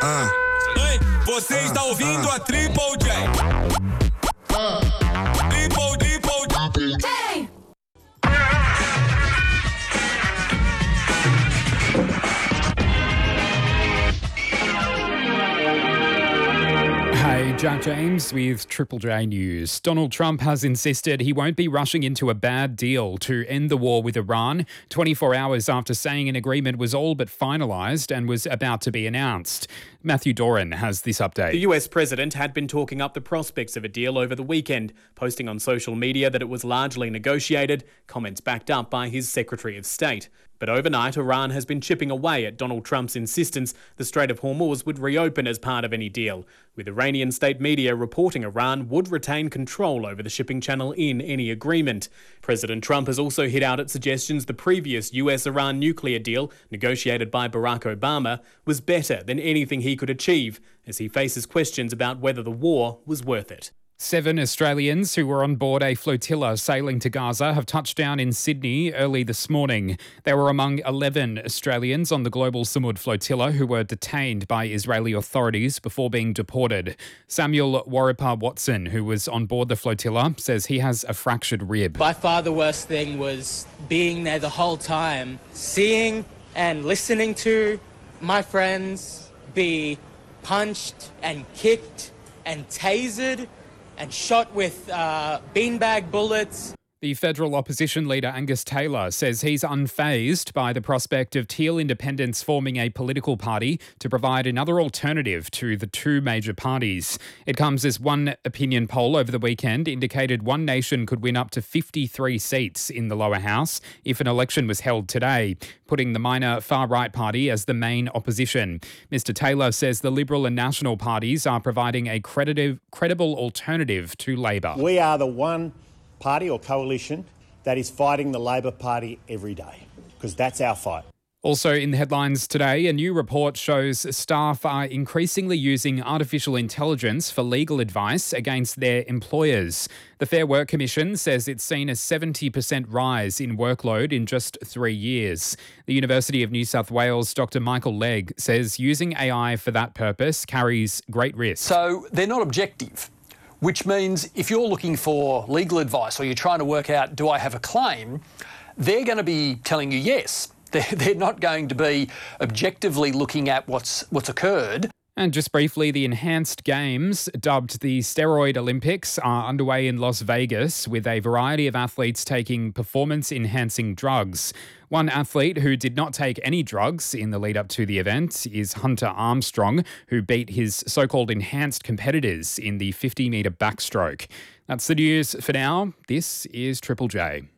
Ei, você está ouvindo a Triple J. Triple J. Hey, Jack James with Triple J News. Donald Trump has insisted he won't be rushing into a bad deal to end the war with Iran 24 hours after saying an agreement was all but finalised and was about to be announced. Matthew Doran has this update. The US president had been talking up the prospects of a deal over the weekend, posting on social media that it was largely negotiated, comments backed up by his Secretary of State. But overnight, Iran has been chipping away at Donald Trump's insistence the Strait of Hormuz would reopen as part of any deal, with Iranian state media reporting Iran would retain control over the shipping channel in any agreement. President Trump has also hit out at suggestions the previous US-Iran nuclear deal, negotiated by Barack Obama, was better than anything he could achieve, as he faces questions about whether the war was worth it. 7 Australians who were on board a flotilla sailing to Gaza have touched down in Sydney early this morning. They were among 11 Australians on the Global Samud flotilla who were detained by Israeli authorities before being deported. Samuel Warripa Watson, who was on board the flotilla, says he has a fractured rib. By far the worst thing was being there the whole time, seeing and listening to my friends be punched and kicked and tasered and shot with beanbag bullets. The federal opposition leader Angus Taylor says he's unfazed by the prospect of Teal independents forming a political party to provide another alternative to the two major parties. It comes as one opinion poll over the weekend indicated One Nation could win up to 53 seats in the lower house if an election was held today, putting the minor far-right party as the main opposition. Mr Taylor says the Liberal and National parties are providing a credible alternative to Labor. We are the one party or coalition that is fighting the Labor Party every day, because that's our fight. Also in the headlines today, a new report shows staff are increasingly using artificial intelligence for legal advice against their employers. The Fair Work Commission says it's seen a 70% rise in workload in just 3 years. The University of New South Wales' Dr Michael Legg says using AI for that purpose carries great risk. So they're not objective, which means if you're looking for legal advice or you're trying to work out, do I have a claim, they're going to be telling you yes. They're not going to be objectively looking at what's occurred. And just briefly, the Enhanced Games, dubbed the Steroid Olympics, are underway in Las Vegas with a variety of athletes taking performance-enhancing drugs. One athlete who did not take any drugs in the lead-up to the event is Hunter Armstrong, who beat his so-called enhanced competitors in the 50-metre backstroke. That's the news for now. This is Triple J.